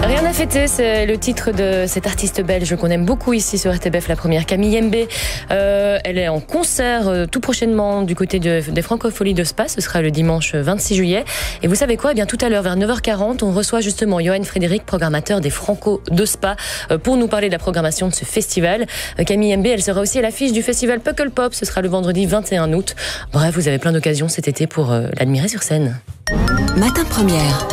Rien à fêter, c'est le titre de cette artiste belge qu'on aime beaucoup ici sur RTBF, la première, Camille Mbé. Elle est en concert tout prochainement du côté des Francopholies de Spa. Ce sera le dimanche 26 juillet. Et vous savez quoi ? Eh bien, tout à l'heure, vers 9h40, on reçoit justement Johan Frédéric, programmateur des Franco de Spa, pour nous parler de la programmation de ce festival. Camille Mbé, elle sera aussi à l'affiche du festival Puckle Pop. Ce sera le vendredi 21 août. Bref, vous avez plein d'occasions cet été pour l'admirer sur scène. Matin première.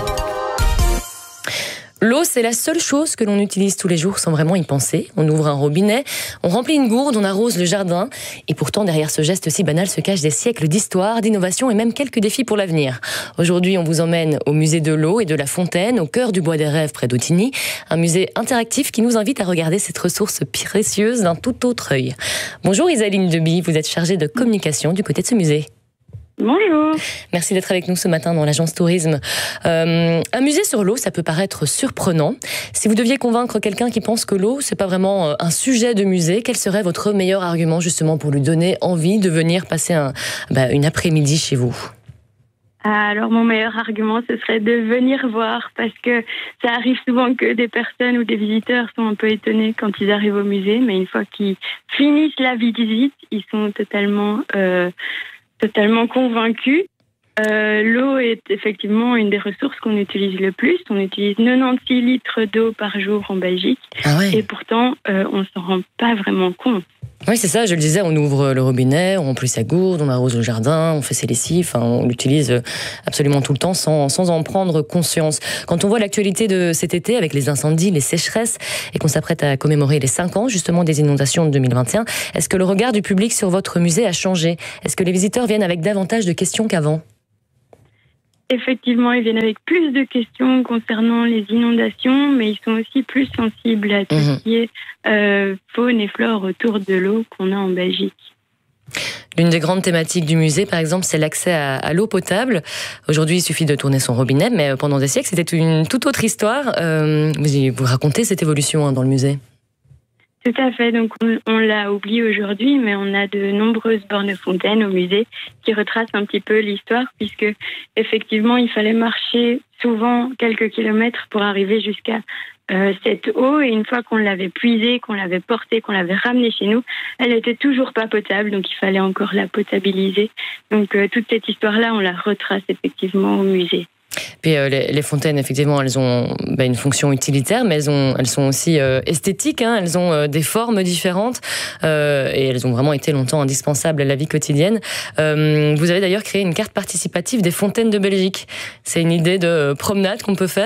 L'eau, c'est la seule chose que l'on utilise tous les jours sans vraiment y penser. On ouvre un robinet, on remplit une gourde, on arrose le jardin. Et pourtant, derrière ce geste si banal se cachent des siècles d'histoire, d'innovation et même quelques défis pour l'avenir. Aujourd'hui, on vous emmène au musée de l'eau et de la fontaine, au cœur du Bois des Rêves, près d'Autigny. Un musée interactif qui nous invite à regarder cette ressource précieuse d'un tout autre œil. Bonjour Isaline Deby, vous êtes chargée de communication du côté de ce musée. Bonjour. Merci d'être avec nous ce matin dans l'agence Tourisme. Un musée sur l'eau, ça peut paraître surprenant. Si vous deviez convaincre quelqu'un qui pense que l'eau, c'est pas vraiment un sujet de musée, quel serait votre meilleur argument justement pour lui donner envie de venir passer une après-midi chez vous ? Alors mon meilleur argument, ce serait de venir voir, parce que ça arrive souvent que des personnes ou des visiteurs sont un peu étonnés quand ils arrivent au musée, mais une fois qu'ils finissent la visite, ils sont totalement convaincus. L'eau est effectivement une des ressources qu'on utilise le plus. On utilise 96 litres d'eau par jour en Belgique. Ah ouais. Et pourtant, on ne s'en rend pas vraiment compte. Oui, c'est ça, je le disais, on ouvre le robinet, on remplit sa gourde, on arrose le jardin, on fait ses lessives, on l'utilise absolument tout le temps sans en prendre conscience. Quand on voit l'actualité de cet été avec les incendies, les sécheresses, et qu'on s'apprête à commémorer les 5 ans justement des inondations de 2021, est-ce que le regard du public sur votre musée a changé ? Est-ce que les visiteurs viennent avec davantage de questions qu'avant ? Effectivement, ils viennent avec plus de questions concernant les inondations, mais ils sont aussi plus sensibles à tout ce qui est faune et flore autour de l'eau qu'on a en Belgique. L'une des grandes thématiques du musée, par exemple, c'est l'accès à l'eau potable. Aujourd'hui, il suffit de tourner son robinet, mais pendant des siècles, c'était une toute autre histoire. Vous racontez cette évolution dans le musée ? Tout à fait, donc on l'a oublié aujourd'hui, mais on a de nombreuses bornes fontaines au musée qui retracent un petit peu l'histoire, puisque effectivement il fallait marcher souvent quelques kilomètres pour arriver jusqu'à cette eau, et une fois qu'on l'avait puisée, qu'on l'avait portée, qu'on l'avait ramenée chez nous, elle n'était toujours pas potable, donc il fallait encore la potabiliser. Donc toute cette histoire-là, on la retrace effectivement au musée. Puis les fontaines, effectivement, elles ont une fonction utilitaire, mais elles sont aussi esthétiques. Elles ont des formes différentes et elles ont vraiment été longtemps indispensables à la vie quotidienne. Vous avez d'ailleurs créé une carte participative des fontaines de Belgique. C'est une idée de promenade qu'on peut faire ?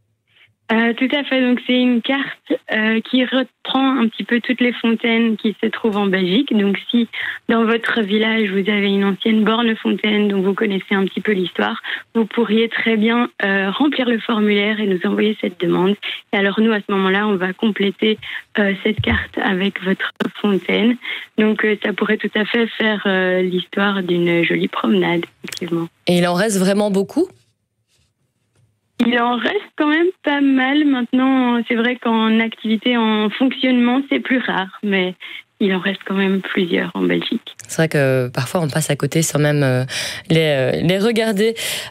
Tout à fait, donc c'est une carte qui reprend un petit peu toutes les fontaines qui se trouvent en Belgique. Donc si dans votre village vous avez une ancienne borne fontaine dont vous connaissez un petit peu l'histoire, vous pourriez très bien remplir le formulaire et nous envoyer cette demande. Et alors nous, à ce moment-là, on va compléter cette carte avec votre fontaine. Donc ça pourrait tout à fait faire l'histoire d'une jolie promenade, effectivement. Et il en reste vraiment beaucoup ? Il en reste quand même pas mal. Maintenant, c'est vrai qu'en activité, en fonctionnement, c'est plus rare, mais il en reste quand même plusieurs en Belgique. C'est vrai que parfois on passe à côté sans même les regarder.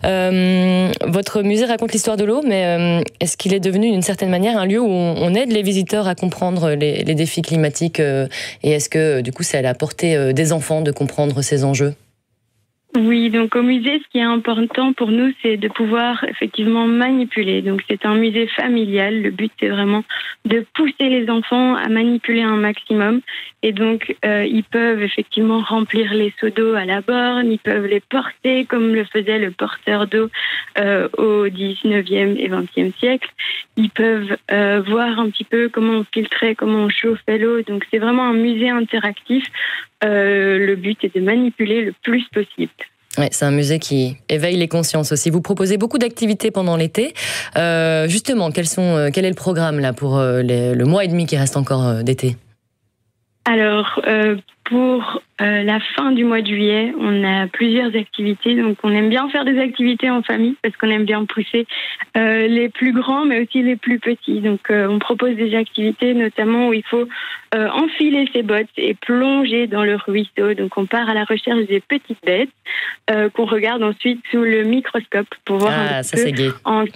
Votre musée raconte l'histoire de l'eau, mais est-ce qu'il est devenu d'une certaine manière un lieu où on aide les visiteurs à comprendre les défis climatiques et est-ce que du coup c'est à la portée des enfants de comprendre ces enjeux ? Oui, donc au musée, ce qui est important pour nous, c'est de pouvoir effectivement manipuler. Donc c'est un musée familial. Le but, c'est vraiment de pousser les enfants à manipuler un maximum. Et donc, ils peuvent effectivement remplir les seaux d'eau à la borne. Ils peuvent les porter comme le faisait le porteur d'eau au 19e et 20e siècle. Ils peuvent voir un petit peu comment on filtrait, comment on chauffait l'eau. Donc c'est vraiment un musée interactif. Le but est de manipuler le plus possible. Ouais, c'est un musée qui éveille les consciences aussi. Vous proposez beaucoup d'activités pendant l'été. Justement, quel est le programme là pour le mois et demi qui reste encore d'été ? Alors, pour la fin du mois de juillet, on a plusieurs activités. Donc, on aime bien faire des activités en famille parce qu'on aime bien pousser les plus grands, mais aussi les plus petits. Donc, on propose des activités notamment où il faut enfiler ses bottes et plonger dans le ruisseau. Donc, on part à la recherche des petites bêtes qu'on regarde ensuite sous le microscope pour voir un peu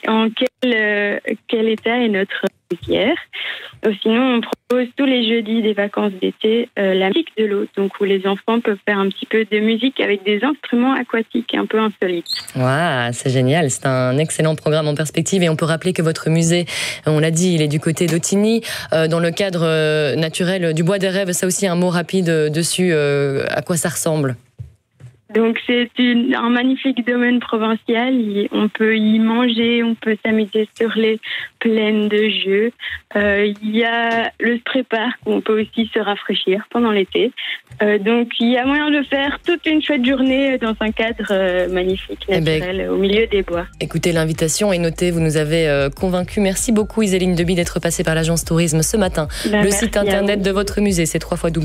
en quel état est notre rivière. Sinon, on propose tous les jeudis des vacances d'été la musique de l'eau, donc où les enfants peuvent faire un petit peu de musique avec des instruments aquatiques un peu insolites. Wow, c'est génial, c'est un excellent programme en perspective et on peut rappeler que votre musée, on l'a dit, il est du côté d'Autigny, dans le cadre naturel du Bois des Rêves. Ça aussi, un mot rapide dessus, à quoi ça ressemble? Donc c'est un magnifique domaine provincial, on peut y manger, on peut s'amuser sur les plaines de jeux. Il y a le spray park où on peut aussi se rafraîchir pendant l'été. Donc il y a moyen de faire toute une chouette journée dans un cadre magnifique, naturel, au milieu des bois. Écoutez, l'invitation est notée, vous nous avez convaincus. Merci beaucoup Iseline Deby d'être passée par l'agence tourisme ce matin. Le site internet de votre musée, c'est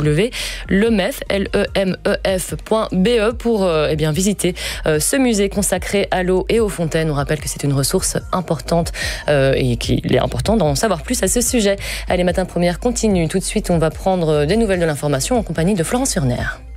www.lemef.be pour visiter ce musée consacré à l'eau et aux fontaines. On rappelle que c'est une ressource importante et qu'il est important d'en savoir plus à ce sujet. Allez, Matin Première continue. Tout de suite, on va prendre des nouvelles de l'information en compagnie de Florence Furner.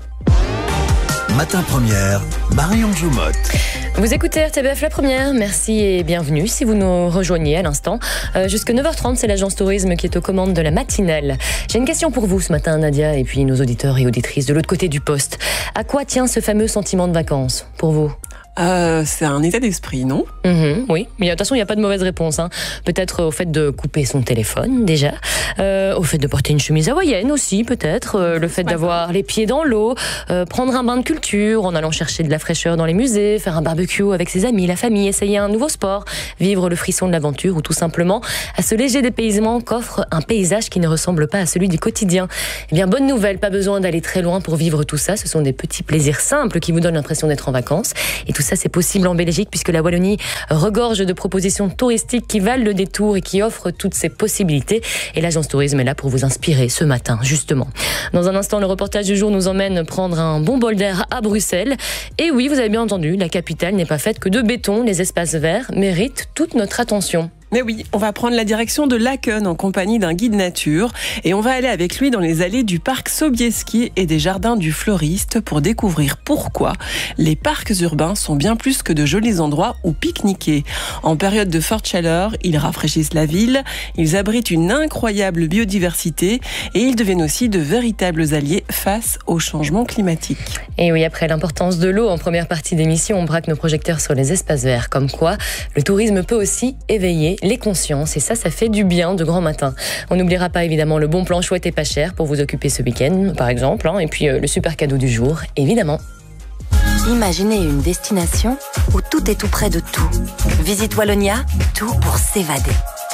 Matin Première, Marion Joumotte. Vous écoutez RTBF La Première, merci et bienvenue si vous nous rejoignez à l'instant. Jusque 9h30, c'est l'agence tourisme qui est aux commandes de la matinale. J'ai une question pour vous ce matin, Nadia, et puis nos auditeurs et auditrices de l'autre côté du poste. À quoi tient ce fameux sentiment de vacances pour vous ? C'est un état d'esprit, non ? Oui, mais de toute façon, il n'y a pas de mauvaise réponse. Peut-être au fait de couper son téléphone, déjà. Au fait de porter une chemise hawaïenne aussi, peut-être. Le fait d'avoir les pieds dans l'eau. Prendre un bain de culture en allant chercher de la fraîcheur dans les musées. Faire un barbecue avec ses amis, la famille. Essayer un nouveau sport. Vivre le frisson de l'aventure ou tout simplement à ce léger dépaysement qu'offre un paysage qui ne ressemble pas à celui du quotidien. Eh bien, bonne nouvelle, pas besoin d'aller très loin pour vivre tout ça. Ce sont des petits plaisirs simples qui vous donnent l'impression d'être en vacances. Et tout ça, c'est possible en Belgique puisque la Wallonie regorge de propositions touristiques qui valent le détour et qui offrent toutes ces possibilités. Et l'agence tourisme est là pour vous inspirer ce matin, justement. Dans un instant, le reportage du jour nous emmène prendre un bon bol d'air à Bruxelles. Et oui, vous avez bien entendu, la capitale n'est pas faite que de béton. Les espaces verts méritent toute notre attention. Mais oui, on va prendre la direction de Laken en compagnie d'un guide nature et on va aller avec lui dans les allées du parc Sobieski et des jardins du fleuriste pour découvrir pourquoi les parcs urbains sont bien plus que de jolis endroits où pique-niquer. En période de forte chaleur, ils rafraîchissent la ville, ils abritent une incroyable biodiversité et ils deviennent aussi de véritables alliés face au changement climatique. Et oui, après l'importance de l'eau en première partie d'émission, on braque nos projecteurs sur les espaces verts. Comme quoi, le tourisme peut aussi éveiller les consciences et ça fait du bien de grand matin. On n'oubliera pas évidemment le bon plan chouette et pas cher pour vous occuper ce week-end par exemple, et puis le super cadeau du jour évidemment. Imaginez une destination où tout est tout près de tout. Visite Wallonia, tout pour s'évader.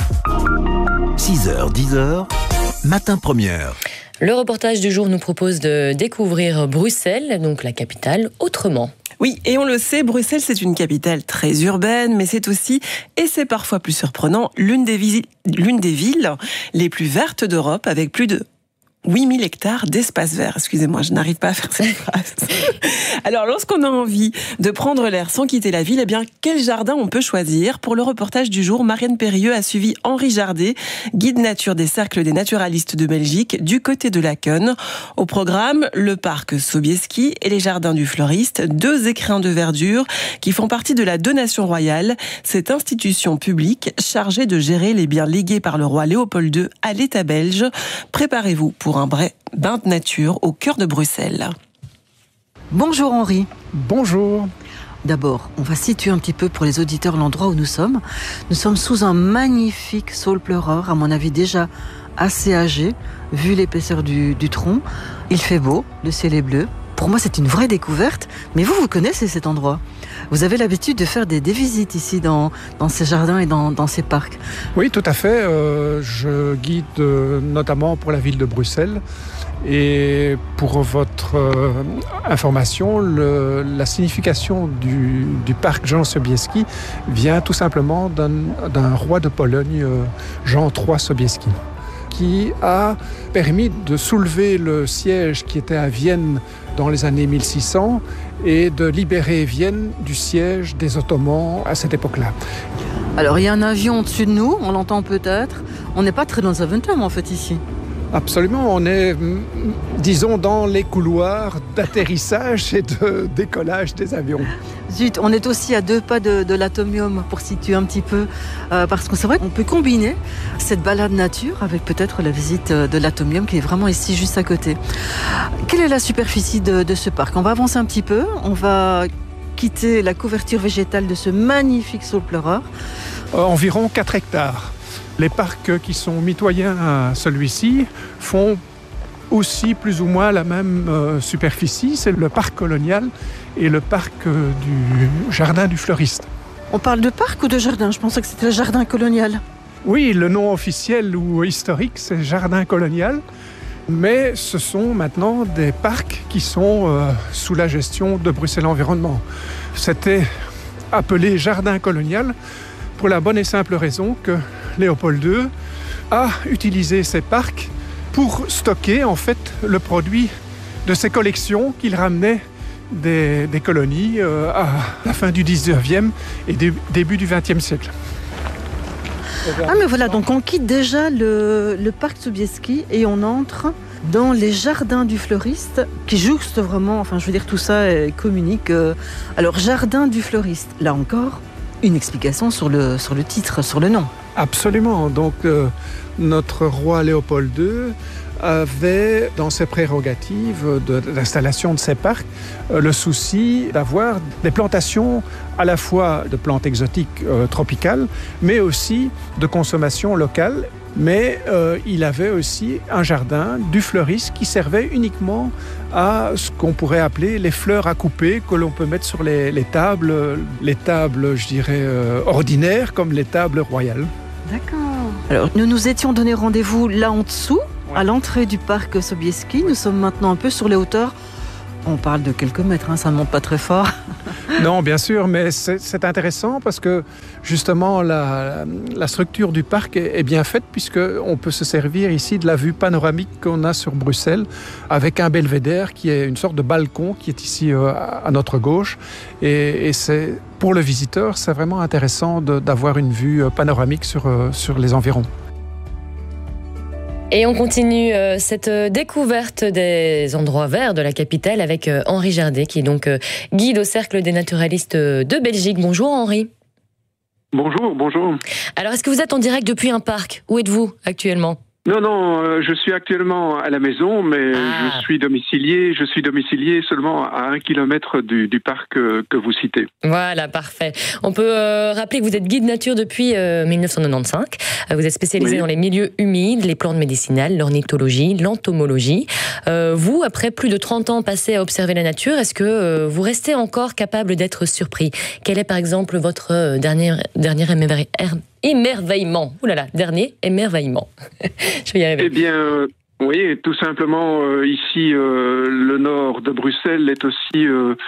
6h, 10h, Matin Première. Le reportage du jour nous propose de découvrir Bruxelles, donc la capitale, autrement. Oui, et on le sait, Bruxelles, c'est une capitale très urbaine, mais c'est aussi, et c'est parfois plus surprenant, l'une des villes les plus vertes d'Europe, avec plus de 8000 hectares d'espace vert. Excusez-moi, je n'arrive pas à faire cette phrase. Alors, lorsqu'on a envie de prendre l'air sans quitter la ville, eh bien, quel jardin on peut choisir ? Pour le reportage du jour, Marianne Périeux a suivi Henri Jardet, guide nature des cercles des naturalistes de Belgique, du côté de Laken. Au programme, le parc Sobieski et les jardins du fleuriste, 2 écrins de verdure qui font partie de la Donation royale, cette institution publique chargée de gérer les biens légués par le roi Léopold II à l'État belge. Préparez-vous pour un vrai bain de nature au cœur de Bruxelles. Bonjour Henri. Bonjour. D'abord, on va situer un petit peu pour les auditeurs l'endroit où nous sommes. Nous sommes sous un magnifique saule pleureur, à mon avis déjà assez âgé, vu l'épaisseur du tronc. Il fait beau, le ciel est bleu. Pour moi, c'est une vraie découverte. Mais vous connaissez cet endroit. Vous avez l'habitude de faire des visites ici dans ces jardins et dans ces parcs. Oui, tout à fait. Je guide notamment pour la ville de Bruxelles. Et pour votre information, la signification du parc Jean Sobieski vient tout simplement d'un roi de Pologne, Jean III Sobieski, qui a permis de soulever le siège qui était à Vienne dans les années 1600 et de libérer Vienne du siège des Ottomans à cette époque-là. Alors il y a un avion au-dessus de nous, on l'entend peut-être. On n'est pas très dans un Zaventem en fait ici. Absolument, on est, disons, dans les couloirs d'atterrissage et de décollage des avions. Zut, on est aussi à 2 pas de l'atomium, pour situer un petit peu, parce que c'est vrai qu'on peut combiner cette balade nature avec peut-être la visite de l'atomium qui est vraiment ici, juste à côté. Quelle est la superficie de ce parc? On va avancer un petit peu, on va quitter la couverture végétale de ce magnifique saule pleureur. Environ 4 hectares. Les parcs qui sont mitoyens à celui-ci font aussi plus ou moins la même superficie. C'est le parc colonial et le parc du jardin du fleuriste. On parle de parc ou de jardin? Je pensais que c'était le jardin colonial. Oui, le nom officiel ou historique, c'est jardin colonial. Mais ce sont maintenant des parcs qui sont sous la gestion de Bruxelles Environnement. C'était appelé jardin colonial pour la bonne et simple raison que Léopold II a utilisé ces parcs pour stocker en fait le produit de ses collections qu'il ramenait des colonies à la fin du 19e et début du 20e siècle. Ah mais voilà, donc on quitte déjà le parc Sobieski et on entre dans les jardins du fleuriste qui jouxte vraiment, enfin je veux dire tout ça communique. Alors jardin du fleuriste, là encore, une explication sur le titre, sur le nom. Absolument, donc notre roi Léopold II avait dans ses prérogatives d'installation de ces parcs le souci d'avoir des plantations à la fois de plantes exotiques tropicales, mais aussi de consommation locale. Mais il avait aussi un jardin du fleuriste qui servait uniquement à ce qu'on pourrait appeler les fleurs à couper que l'on peut mettre sur les tables, je dirais, ordinaires comme les tables royales. D'accord. Alors, nous nous étions donné rendez-vous là en dessous, à l'entrée du parc Sobieski. Nous sommes maintenant un peu sur les hauteurs. On parle de quelques mètres, ça ne monte pas très fort. Non, bien sûr, mais c'est intéressant parce que justement la structure du parc est bien faite puisqu'on peut se servir ici de la vue panoramique qu'on a sur Bruxelles avec un belvédère qui est une sorte de balcon qui est ici à notre gauche. Et c'est, pour le visiteur, c'est vraiment intéressant d'avoir une vue panoramique sur les environs. Et on continue cette découverte des endroits verts de la capitale avec Henri Jardet, qui est donc guide au Cercle des naturalistes de Belgique. Bonjour Henri. Bonjour. Alors, est-ce que vous êtes en direct depuis un parc? Où êtes-vous actuellement? Non, je suis actuellement à la maison, mais je suis domicilié seulement à 1 kilomètre du parc que vous citez. Voilà, parfait. On peut rappeler que vous êtes guide nature depuis 1995. Vous êtes spécialisé dans les milieux humides, les plantes médicinales, l'ornithologie, l'entomologie. Vous, après plus de 30 ans passés à observer la nature, est-ce que vous restez encore capable d'être surpris? Quel est par exemple votre dernier émerveillement? Ouh là là, dernier émerveillement. Je vais y arriver. Eh bien, oui, tout simplement, ici, le nord de Bruxelles est aussi,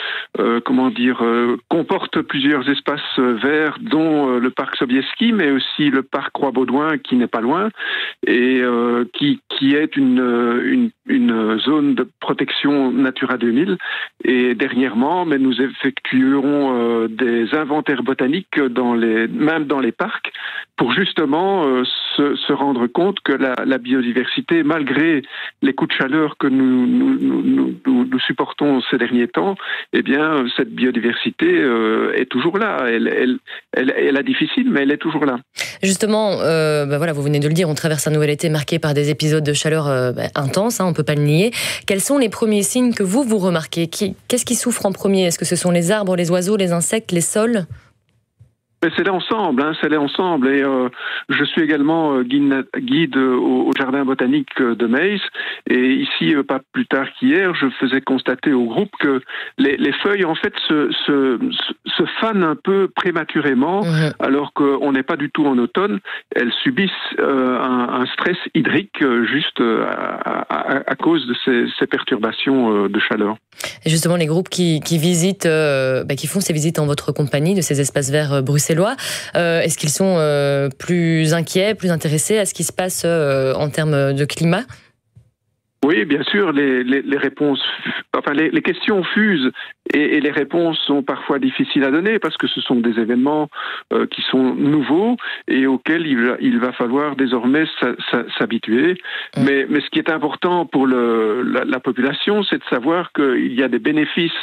comporte plusieurs espaces verts, dont le parc Sobieski, mais aussi le parc Roi-Baudouin, qui n'est pas loin, et qui est une zone de protection Natura 2000. Et dernièrement, mais nous effectuerons des inventaires botaniques même dans les parcs, pour justement se rendre compte que la biodiversité, malgré les coups de chaleur que nous supportons ces derniers temps, eh bien, cette biodiversité est toujours là. Elle est difficile, mais elle est toujours là. Justement, voilà, vous venez de le dire, on traverse un nouvel été marqué par des épisodes de chaleur intenses, on ne peut pas le nier. Quels sont les premiers signes que vous remarquez? Qu'est-ce qui souffre en premier? Est-ce que ce sont les arbres, les oiseaux, les insectes, les sols? C'est l'ensemble, et je suis également guide au jardin botanique de Meis, et ici, pas plus tard qu'hier, je faisais constater au groupe que les feuilles en fait se fanent un peu prématurément, alors qu'on n'est pas du tout en automne. Elles subissent un stress hydrique juste à cause de ces perturbations de chaleur. Et justement, les groupes qui visitent, qui font ces visites en votre compagnie de ces espaces verts bruxellois, est-ce qu'ils sont plus inquiets, plus intéressés à ce qui se passe en termes de climat? Oui, bien sûr, les réponses, enfin les questions fusent et les réponses sont parfois difficiles à donner parce que ce sont des événements qui sont nouveaux et auxquels il va falloir désormais s'habituer. Mais ce qui est important pour la population, c'est de savoir qu'il y a des bénéfices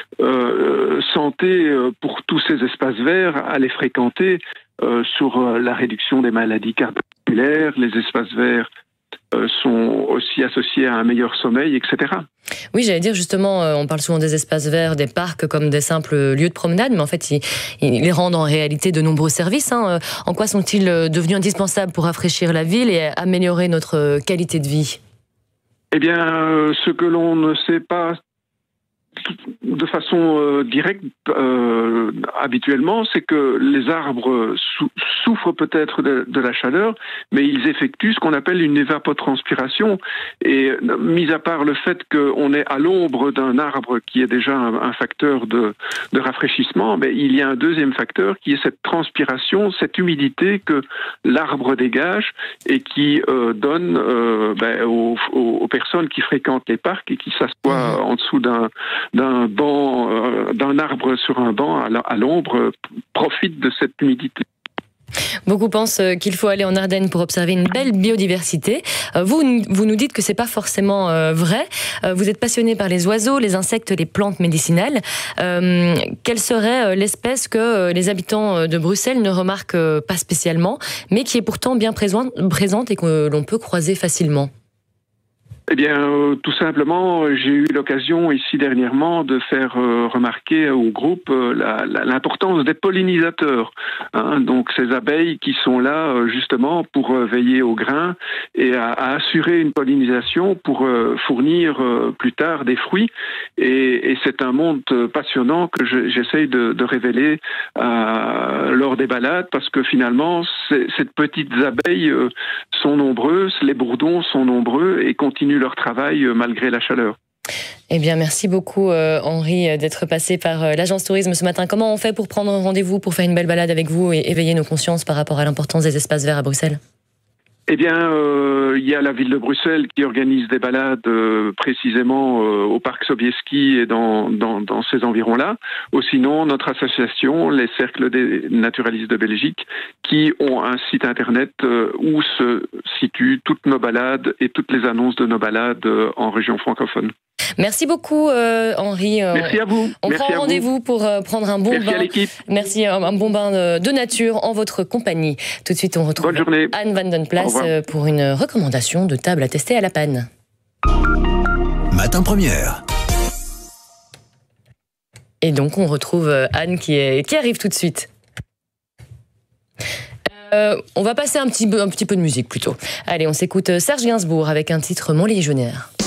santé pour tous ces espaces verts à les fréquenter sur la réduction des maladies cardiovasculaires, les espaces verts sont aussi associés à un meilleur sommeil, etc. Oui, j'allais dire justement, on parle souvent des espaces verts, des parcs comme des simples lieux de promenade, mais en fait, ils rendent en réalité de nombreux services. En quoi sont-ils devenus indispensables pour rafraîchir la ville et améliorer notre qualité de vie ? Eh bien, ce que l'on ne sait pas de façon directe habituellement, c'est que les arbres souffrent peut-être de la chaleur, mais ils effectuent ce qu'on appelle une évapotranspiration. Et mis à part le fait qu'on est à l'ombre d'un arbre qui est déjà un facteur de rafraîchissement, mais il y a un deuxième facteur qui est cette transpiration, cette humidité que l'arbre dégage et qui donne aux personnes qui fréquentent les parcs et qui s'assoient en dessous d'un banc, d'un arbre sur un banc à l'ombre, profite de cette humidité. Beaucoup pensent qu'il faut aller en Ardennes pour observer une belle biodiversité. Vous nous dites que c'est pas forcément vrai. Vous êtes passionné par les oiseaux, les insectes, les plantes médicinales. Quelle serait l'espèce que les habitants de Bruxelles ne remarquent pas spécialement, mais qui est pourtant bien présente et que l'on peut croiser facilement ? Eh bien, tout simplement, j'ai eu l'occasion ici dernièrement de faire remarquer au groupe l'importance des pollinisateurs. Donc ces abeilles qui sont là justement pour veiller au grain et à assurer une pollinisation pour fournir plus tard des fruits. Et c'est un monde passionnant que j'essaye de révéler lors des balades parce que finalement, ces petites abeilles sont nombreuses, les bourdons sont nombreux et continuent leur travail malgré la chaleur. Eh bien, merci beaucoup Henri d'être passé par l'agence tourisme ce matin. Comment on fait pour prendre rendez-vous, pour faire une belle balade avec vous et éveiller nos consciences par rapport à l'importance des espaces verts à Bruxelles ? Eh bien, il y a la ville de Bruxelles qui organise des balades précisément au parc Sobieski et dans ces environs-là. Ou sinon, notre association, les Cercles des naturalistes de Belgique, qui ont un site internet où se situent toutes nos balades et toutes les annonces de nos balades en région francophone. Merci beaucoup Henri. Merci à vous. On prend rendez-vous pour prendre un bon bain. Merci à l'équipe. Merci, un bon bain de nature en votre compagnie. Tout de suite, on retrouve Anne Van Den Plas pour une recommandation de table à tester à La Panne. Matin Première. Et donc, on retrouve Anne qui arrive tout de suite. On va passer un petit peu de musique plutôt. Allez, on s'écoute Serge Gainsbourg avec un titre Mon légionnaire.